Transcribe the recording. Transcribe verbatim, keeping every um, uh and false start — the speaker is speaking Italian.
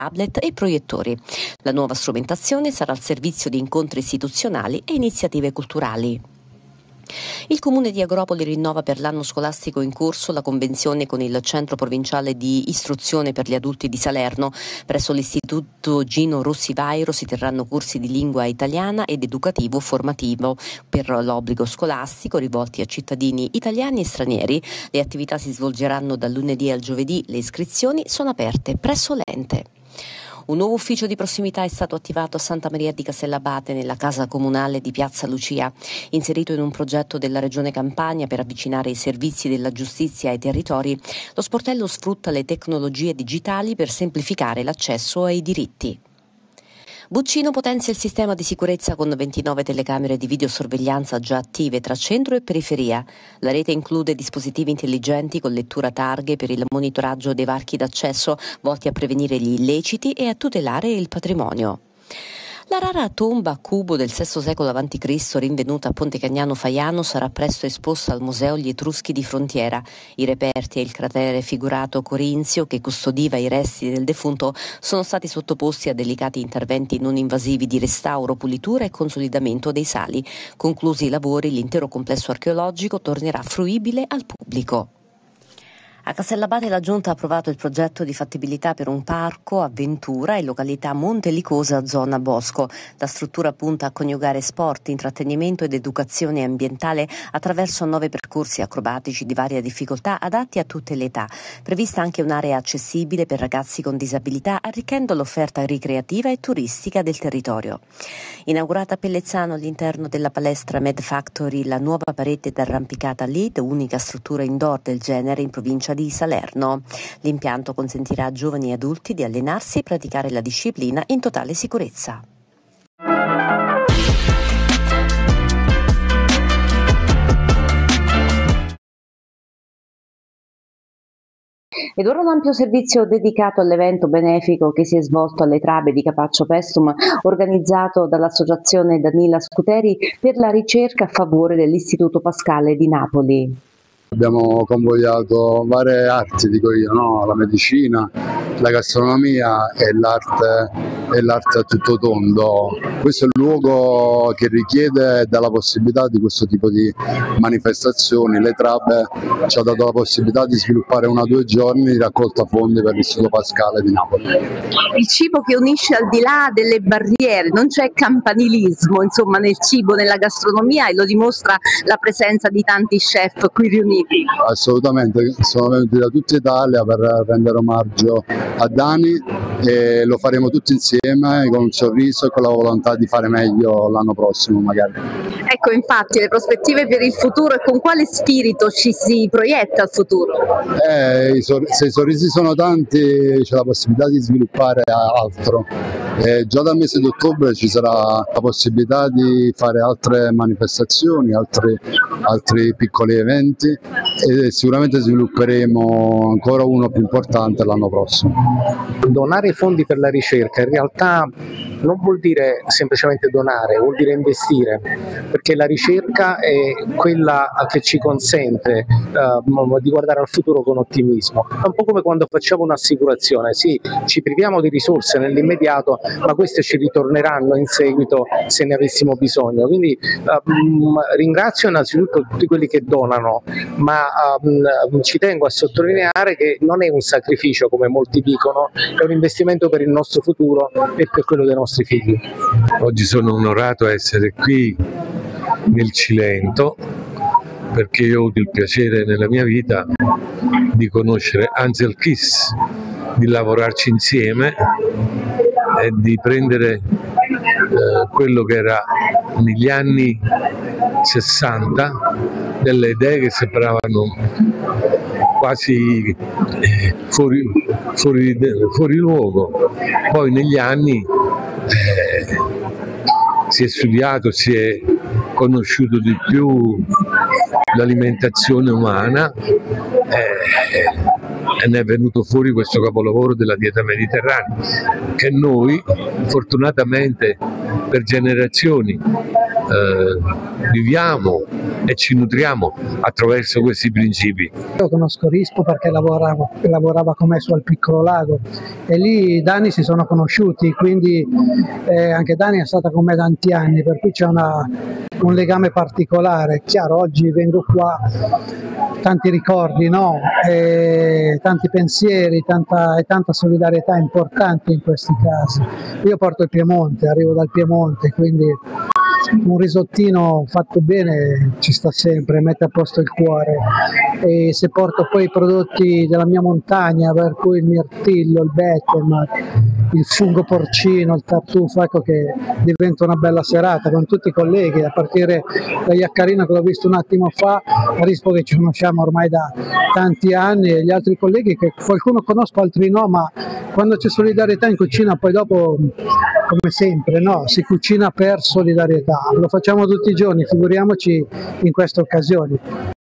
tablet e proiettori. La nuova strumentazione sarà al servizio di incontri istituzionali e iniziative culturali. Il Comune di Agropoli rinnova per l'anno scolastico in corso la convenzione con il Centro Provinciale di Istruzione per gli Adulti di Salerno. Presso l'Istituto Gino Rossi Vairo si terranno corsi di lingua italiana ed educativo formativo per l'obbligo scolastico rivolti a cittadini italiani e stranieri. Le attività si svolgeranno dal lunedì al giovedì. Le iscrizioni sono aperte presso l'ente. Un nuovo ufficio di prossimità è stato attivato a Santa Maria di Castellabate nella casa comunale di Piazza Lucia. Inserito in un progetto della Regione Campania per avvicinare i servizi della giustizia ai territori, lo sportello sfrutta le tecnologie digitali per semplificare l'accesso ai diritti. Buccino potenzia il sistema di sicurezza con ventinove telecamere di videosorveglianza già attive tra centro e periferia. La rete include dispositivi intelligenti con lettura targhe per il monitoraggio dei varchi d'accesso volti a prevenire gli illeciti e a tutelare il patrimonio. La rara tomba a cubo del sesto secolo avanti Cristo rinvenuta a Ponte Cagnano Faiano sarà presto esposta al Museo Gli Etruschi di Frontiera. I reperti e il cratere figurato corinzio che custodiva i resti del defunto sono stati sottoposti a delicati interventi non invasivi di restauro, pulitura e consolidamento dei sali. Conclusi i lavori, l'intero complesso archeologico tornerà fruibile al pubblico. A Castellabate la Giunta ha approvato il progetto di fattibilità per un parco avventura in località Monte Licosa, zona Bosco. La struttura punta a coniugare sport, intrattenimento ed educazione ambientale attraverso nove percorsi acrobatici di varia difficoltà adatti a tutte le età. Prevista anche un'area accessibile per ragazzi con disabilità, arricchendo l'offerta ricreativa e turistica del territorio. Inaugurata a Pellezzano all'interno della palestra Med Factory la nuova parete d'arrampicata L E D, unica struttura indoor del genere in provincia di Salerno. L'impianto consentirà a giovani e adulti di allenarsi e praticare la disciplina in totale sicurezza. Ed ora un ampio servizio dedicato all'evento benefico che si è svolto alle Trabe di Capaccio Pestum, organizzato dall'Associazione Danila Scuteri per la ricerca a favore dell'Istituto Pascale di Napoli. Abbiamo convogliato varie arti, dico io, no? La medicina, la gastronomia e l'arte, e l'arte a tutto tondo. Questo è il luogo che richiede dalla possibilità di questo tipo di manifestazioni. Le Trabe ci ha dato la possibilità di sviluppare una o due giorni di raccolta fondi per l'Istituto Pascale di Napoli. Il cibo che unisce al di là delle barriere, non c'è campanilismo insomma nel cibo, nella gastronomia, e lo dimostra la presenza di tanti chef qui riuniti. Assolutamente, sono venuti da tutta Italia per rendere omaggio a Dani e lo faremo tutti insieme con un sorriso e con la volontà di fare meglio l'anno prossimo magari. Ecco, infatti, le prospettive per il futuro e con quale spirito ci si proietta al futuro? Eh, i sor- se i sorrisi sono tanti c'è la possibilità di sviluppare altro. Eh, già dal mese di ottobre ci sarà la possibilità di fare altre manifestazioni, altri, altri piccoli eventi e sicuramente svilupperemo ancora uno più importante l'anno prossimo. Donare fondi per la ricerca in realtà non vuol dire semplicemente donare, vuol dire investire, perché la ricerca è quella che ci consente uh, di guardare al futuro con ottimismo. È un po' come quando facciamo un'assicurazione, sì, ci priviamo di risorse nell'immediato, ma queste ci ritorneranno in seguito se ne avessimo bisogno. Quindi uh, ringrazio innanzitutto tutti quelli che donano, ma uh, ci tengo a sottolineare che non è un sacrificio come molti dicono, è un investimento per il nostro futuro e per quello dei nostri figli. Oggi sono onorato a essere qui nel Cilento perché io ho avuto il piacere nella mia vita di conoscere Ansel Keys, di lavorarci insieme e di prendere eh, quello che era negli anni sessanta delle idee che sembravano quasi eh, fuori, fuori, fuori luogo. Poi negli anni eh, si è studiato, si è conosciuto di più l'alimentazione umana eh, e ne è venuto fuori questo capolavoro della dieta mediterranea che noi fortunatamente per generazioni eh, viviamo e ci nutriamo attraverso questi principi. Io conosco Rispo perché lavoravo, lavorava con me su Al Piccolo Lago e lì Dani si sono conosciuti, quindi eh, anche Dani è stata con me tanti anni, per cui c'è una, un legame particolare. Chiaro, oggi vengo qua, tanti ricordi, no? E tanti pensieri, tanta, e tanta solidarietà importante in questi casi. Io porto il Piemonte, arrivo dal Piemonte, quindi un risottino fatto bene ci sta sempre, mette a posto il cuore. E se porto poi i prodotti della mia montagna, per cui il mirtillo, il betem, il fungo porcino, il tartufo, ecco che diventa una bella serata con tutti i colleghi, a partire da Iaccarino che l'ho visto un attimo fa, a Rispo che ci conosciamo ormai da tanti anni, e gli altri colleghi che qualcuno conosco, altri no, ma quando c'è solidarietà in cucina poi dopo, come sempre, no, si cucina per solidarietà, lo facciamo tutti i giorni, figuriamoci in queste occasioni.